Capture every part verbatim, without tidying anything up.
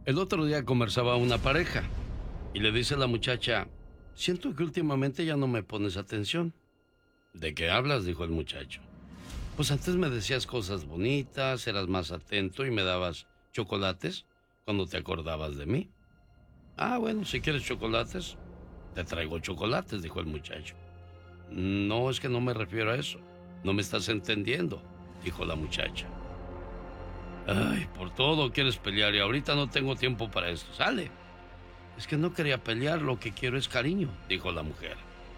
El otro día conversaba una pareja y le dice a la muchacha, siento que últimamente ya no me pones atención. ¿De qué hablas?, dijo el muchacho. Pues antes me decías cosas bonitas, eras más atento y me dabas chocolates cuando te acordabas de mí. Ah, bueno, si quieres chocolates, te traigo chocolates, dijo el muchacho. No, es que no me refiero a eso. No me estás entendiendo, dijo la muchacha. Ay, por todo quieres pelear y ahorita no tengo tiempo para esto. Sale. Es que no quería pelear, lo que quiero es cariño, dijo la mujer.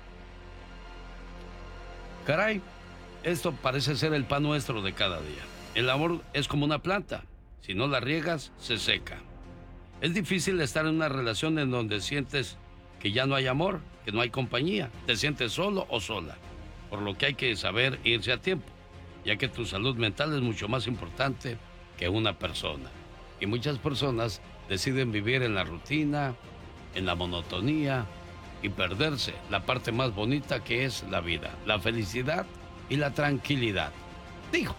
Caray, esto parece ser el pan nuestro de cada día. El amor es como una planta. Si no la riegas, se seca. Es difícil estar en una relación en donde sientes que ya no hay amor, que no hay compañía. Te sientes solo o sola. Por lo que hay que saber irse a tiempo, ya que tu salud mental es mucho más importante que una persona. Y muchas personas deciden vivir en la rutina, en la monotonía y perderse la parte más bonita que es la vida, la felicidad y la tranquilidad. Digo.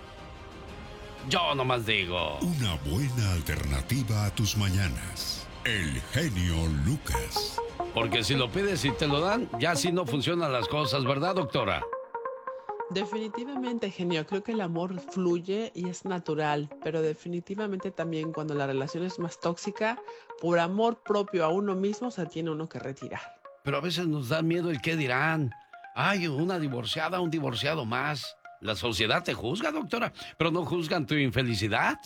Yo nomás digo. Una buena alternativa a tus mañanas. El genio Lucas. Porque si lo pides y te lo dan, ya así no funcionan las cosas, ¿verdad, doctora? Definitivamente, genio, creo que el amor fluye y es natural, pero definitivamente también cuando la relación es más tóxica, por amor propio a uno mismo se tiene uno que retirar. Pero a veces nos da miedo el qué dirán. Ay, una divorciada, un divorciado más. La sociedad te juzga, doctora, pero no juzgan tu infelicidad.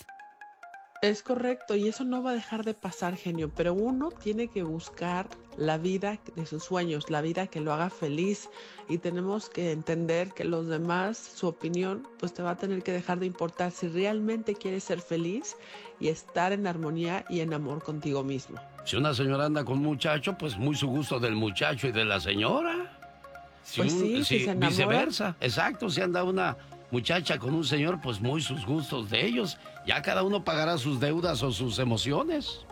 Es correcto, y eso no va a dejar de pasar, genio, pero uno tiene que buscar la vida de sus sueños, la vida que lo haga feliz, y tenemos que entender que los demás, su opinión, pues te va a tener que dejar de importar si realmente quieres ser feliz y estar en armonía y en amor contigo mismo. Si una señora anda con un muchacho, pues muy su gusto del muchacho y de la señora. Si pues un, sí, si, si se viceversa, exacto, si anda una muchacha con un señor, pues muy sus gustos de ellos. Ya cada uno pagará sus deudas o sus emociones.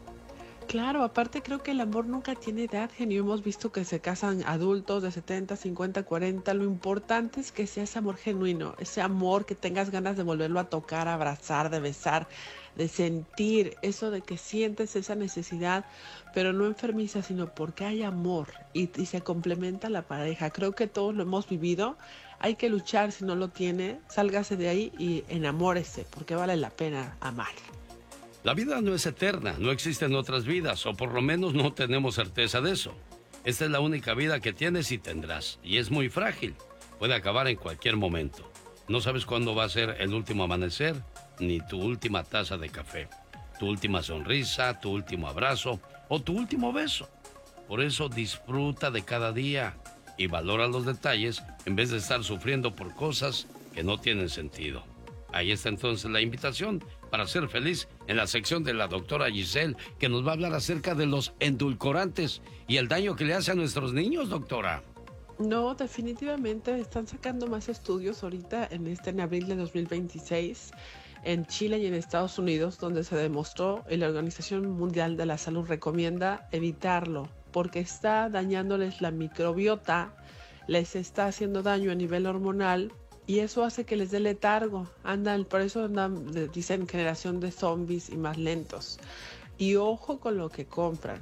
Claro, aparte creo que el amor nunca tiene edad, genio. Hemos visto que se casan adultos de setenta, cincuenta, cuarenta. Lo importante es que sea ese amor genuino, ese amor que tengas ganas de volverlo a tocar, abrazar, de besar, de sentir, eso de que sientes esa necesidad, pero no enfermiza, sino porque hay amor y, y se complementa la pareja. Creo que todos lo hemos vivido. Hay que luchar, si no lo tiene, sálgase de ahí y enamórese, porque vale la pena amar. La vida no es eterna, no existen otras vidas, o por lo menos no tenemos certeza de eso. Esta es la única vida que tienes y tendrás, y es muy frágil. Puede acabar en cualquier momento. No sabes cuándo va a ser el último amanecer, ni tu última taza de café, tu última sonrisa, tu último abrazo o tu último beso. Por eso disfruta de cada día y valora los detalles en vez de estar sufriendo por cosas que no tienen sentido. Ahí está entonces la invitación para ser feliz en la sección de la doctora Giselle, que nos va a hablar acerca de los endulcorantes y el daño que le hace a nuestros niños, doctora. No, definitivamente están sacando más estudios ahorita en este en abril de dos mil veintiséis en Chile y en Estados Unidos, donde se demostró y la Organización Mundial de la Salud recomienda evitarlo porque está dañándoles la microbiota, les está haciendo daño a nivel hormonal y eso hace que les dé letargo. Andan, por eso andan, dicen generación de zombies y más lentos. Y ojo con lo que compran.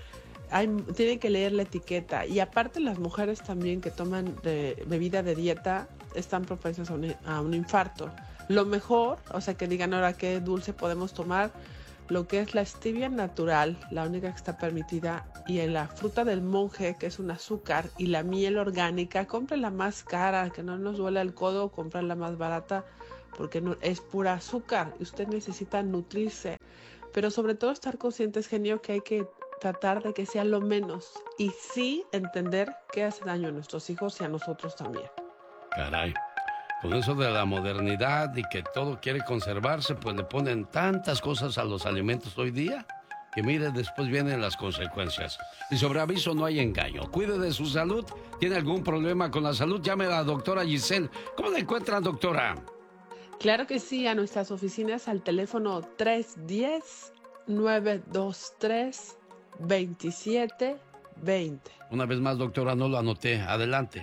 Hay, tienen que leer la etiqueta. Y aparte las mujeres también que toman de, bebida de dieta están propensas a un, a un infarto. Lo mejor, o sea que digan ahora qué dulce podemos tomar, lo que es la stevia natural, la única que está permitida, y en la fruta del monje, que es un azúcar, y la miel orgánica, compren la más cara, que no nos duele el codo, compren la más barata, porque no, es pura azúcar, y usted necesita nutrirse, pero sobre todo estar conscientes, genio, que hay que tratar de que sea lo menos, y sí entender que hace daño a nuestros hijos y a nosotros también. Caray. Con eso de la modernidad y que todo quiere conservarse, pues le ponen tantas cosas a los alimentos hoy día que mire, después vienen las consecuencias. Y sobre aviso no hay engaño. Cuide de su salud. ¿Tiene algún problema con la salud? Llame a la doctora Giselle. ¿Cómo la encuentran, doctora? Claro que sí, a nuestras oficinas al teléfono tres uno cero, nueve dos tres, dos siete dos cero. Una vez más, doctora, no lo anoté. Adelante.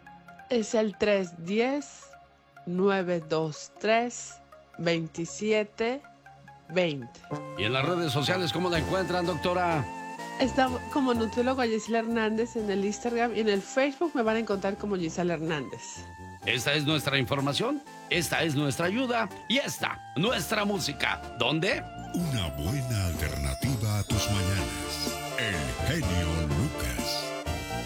Es el tres uno cero, nueve dos tres, dos siete veinte. ¿Y en las redes sociales cómo la encuentran, doctora? Está como nutrióloga Gisela Hernández en el Instagram y en el Facebook me van a encontrar como Gisela Hernández. Esta es nuestra información, esta es nuestra ayuda y esta, nuestra música. ¿Dónde? Una buena alternativa a tus mañanas. El genio Lucas.